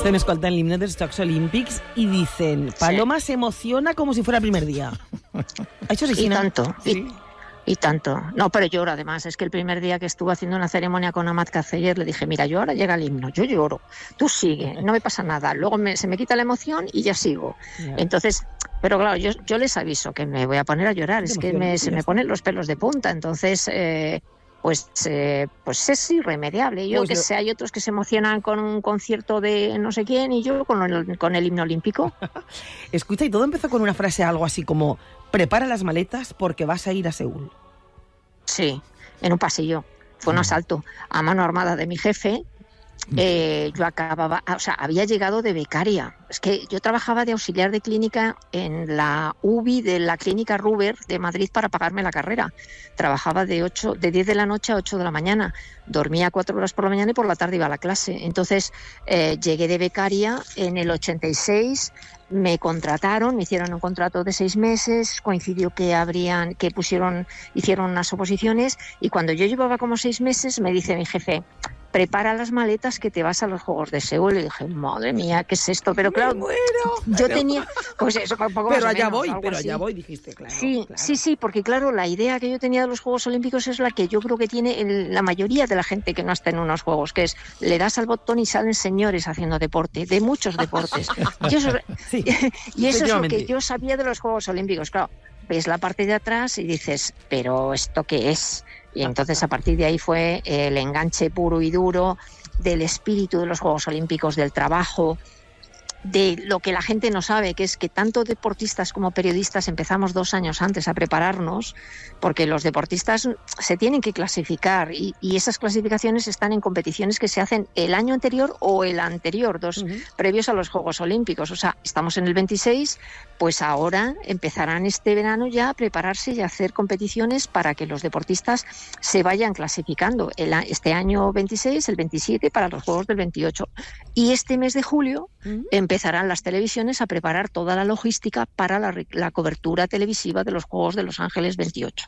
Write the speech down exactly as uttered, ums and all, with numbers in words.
Estem escoltant l'himne dels Jocs Olímpics i dicen, Paloma sí. se emociona como si fuera el primer día. Això és així, y ¿no? tanto, sí. y, y tanto. No, pero lloro además. Es que el primer día que estuve haciendo una ceremonia con Amat Caceller le dije, mira, yo ahora llega el himno, yo lloro, tú sigue, no me pasa nada. Luego me, se me quita la emoción y ya sigo. Yeah. Entonces, pero claro, yo, yo les aviso que me voy a poner a llorar, es que me, se me ponen los pelos de punta. Entonces... Eh, Pues, eh, pues es irremediable. Yo pues que lo... sé, hay otros que se emocionan con un concierto de no sé quién y yo con el, con el himno olímpico. Escucha, y todo empezó con una frase algo así como, prepara las maletas porque vas a ir a Seúl. Sí, en un pasillo. Fue un asalto a mano armada de mi jefe. Eh, yo acababa, o sea, había llegado de becaria. Es que yo trabajaba de auxiliar de clínica en la U B I de la clínica Ruber de Madrid para pagarme la carrera. Trabajaba de ocho, de diez de la noche a ocho de la mañana. Dormía cuatro horas por la mañana y por la tarde iba a la clase. Entonces eh, llegué de becaria en el ochenta y seis. Me contrataron, me hicieron un contrato de seis meses, coincidió que habrían, que pusieron, hicieron unas oposiciones y cuando yo llevaba como seis meses me dice mi jefe, prepara las maletas que te vas a los Juegos de Seúl. Y dije, madre mía, ¿qué es esto? Pero claro, me muero, yo pero... tenía, pues eso, un poco pero más allá o menos, voy, pero así. allá voy, dijiste, claro. Sí, claro. sí, sí, porque claro, la idea que yo tenía de los Juegos Olímpicos es la que yo creo que tiene el, la mayoría de la gente que no está en unos Juegos, que es, le das al botón y salen señores haciendo deporte, de muchos deportes. y eso, sí, y eso es lo que yo sabía de los Juegos Olímpicos. Claro, ves la parte de atrás y dices, ¿pero esto qué es? Y entonces a partir de ahí fue el enganche puro y duro del espíritu de los Juegos Olímpicos, del trabajo, de lo que la gente no sabe, que es que tanto deportistas como periodistas empezamos dos años antes a prepararnos, porque los deportistas se tienen que clasificar y, y esas clasificaciones están en competiciones que se hacen el año anterior o el anterior, dos uh-huh. previos a los Juegos Olímpicos. O sea, estamos en el veintiséis, pues ahora empezarán este verano ya a prepararse y a hacer competiciones para que los deportistas se vayan clasificando. El, este año veintiséis, el veintisiete para los Juegos del veintiocho. Y este mes de julio uh-huh. empezarán las televisiones a preparar toda la logística para la, la cobertura televisiva de los Juegos de Los Ángeles veintiocho.